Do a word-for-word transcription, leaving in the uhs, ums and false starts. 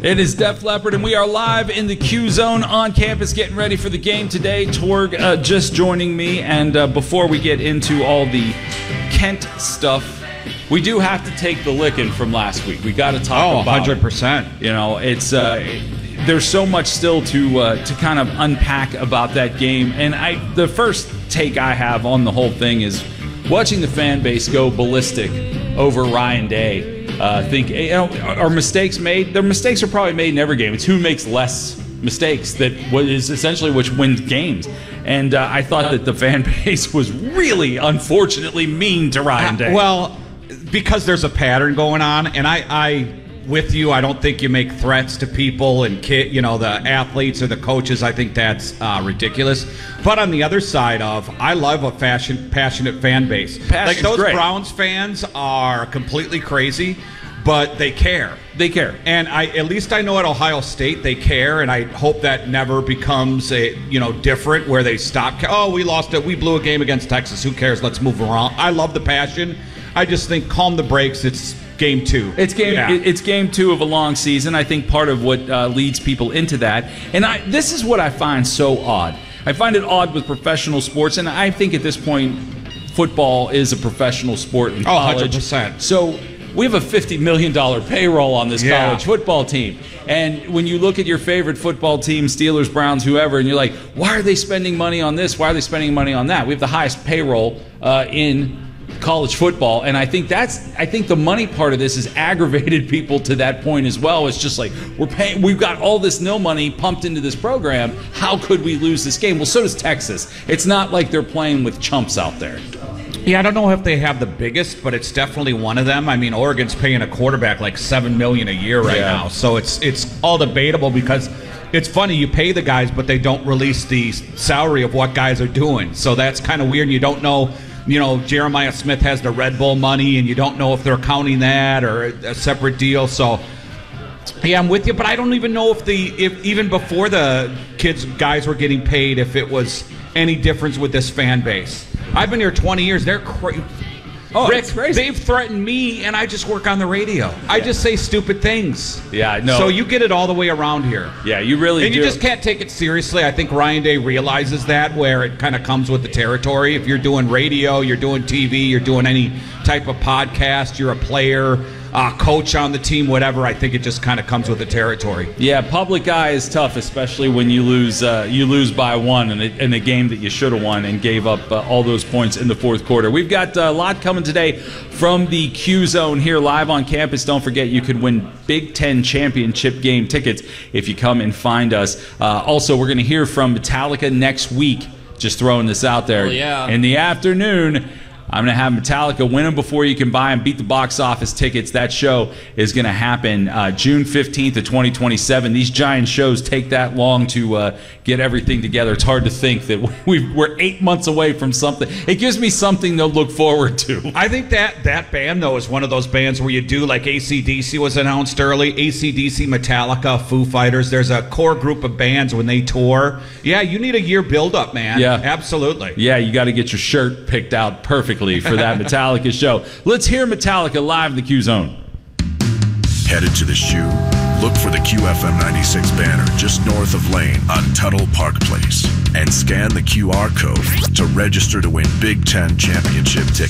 It is Def Leppard, and we are live in the Q Zone on campus, getting ready for the game today. Torg uh, just joining me, and uh, before we get into all the Kent stuff, we do have to take the licking from last week. We got to talk oh, about one hundred percent. You know, it's uh, there's so much still to uh, to kind of unpack about that game, and I the first take I have on the whole thing is watching the fan base go ballistic over Ryan Day. I uh, think, you know, are mistakes made? Their mistakes are probably made in every game. It's who makes less mistakes that what is essentially which wins games. And uh, I thought that the fan base was really, unfortunately, mean to Ryan Day. Well, because there's a pattern going on, and I, I with you, I don't think you make threats to people and kid, you know, the athletes or the coaches. I think that's uh, ridiculous. But on the other side of, I love a fashion, passionate fan base. Passion's like those great. Browns fans are completely crazy, but they care. They care. And I, at least I know at Ohio State they care, and I hope that never becomes a, you know, different where they stop. Oh, we lost it. We blew a game against Texas. Who cares? Let's move around. I love the passion. I just think calm the brakes. It's game two. It's game. Yeah. It's game two of a long season. I think part of what uh, leads people into that, and I, this is what I find so odd. I find it odd with professional sports, and I think at this point, football is a professional sport in college. Oh, one hundred percent. So we have a fifty million dollars payroll on this yeah. college football team. And when you look at your favorite football team, Steelers, Browns, whoever, and you're like, why are they spending money on this? Why are they spending money on that? We have the highest payroll uh, in college football, and I think that's I think the money part of this has aggravated people to that point as well. It's just like we're paying we've got all this nil money pumped into this program. How could we lose this game? Well, so does Texas. It's not like they're playing with chumps out there. Yeah, I don't know if they have the biggest, but it's definitely one of them. I mean, Oregon's paying a quarterback like seven million dollars a year right yeah. now, so it's it's all debatable because it's funny, you pay the guys, but they don't release the salary of what guys are doing. So that's kind of weird, and you don't know. You know, Jeremiah Smith has the Red Bull money, and you don't know if they're counting that or a separate deal. So, yeah, I'm with you, but I don't even know if the if even before the kids guys were getting paid, if it was any difference with this fan base. I've been here twenty years. They're crazy. Oh, Rick, it's crazy. They've threatened me, and I just work on the radio. Yeah. I just say stupid things. Yeah, no. So you get it all the way around here. Yeah, you really and do. And you just can't take it seriously. I think Ryan Day realizes that, where it kind of comes with the territory. If you're doing radio, you're doing T V, you're doing any type of podcast, you're a player, uh, coach on the team, whatever, I think it just kind of comes with the territory. Yeah, public eye is tough, especially when you lose uh, you lose by one in a, in a game that you should have won and gave up uh, all those points in the fourth quarter. We've got uh, a lot coming today from the Q Zone here live on campus. Don't forget you could win Big Ten championship game tickets if you come and find us. Uh, also, we're going to hear from Metallica next week. Just throwing this out there. Oh, yeah. In the afternoon, I'm going to have Metallica win them before you can buy them, beat the box office tickets. That show is going to happen uh, June fifteenth of twenty twenty-seven. These giant shows take that long to uh, get everything together. It's hard to think that we've, we're eight months away from something. It gives me something to look forward to. I think that that band, though, is one of those bands where you do, like A C D C was announced early, A C D C, Metallica, Foo Fighters. There's a core group of bands when they tour. Yeah, you need a year build-up, man. Yeah. Absolutely. Yeah, you got to get your shirt picked out perfectly for that Metallica show. Let's hear Metallica live in the Q Zone. Headed to the shoe? Look for the Q F M ninety-six banner just north of Lane on Tuttle Park Place and scan the Q R code to register to win Big Ten championship tickets.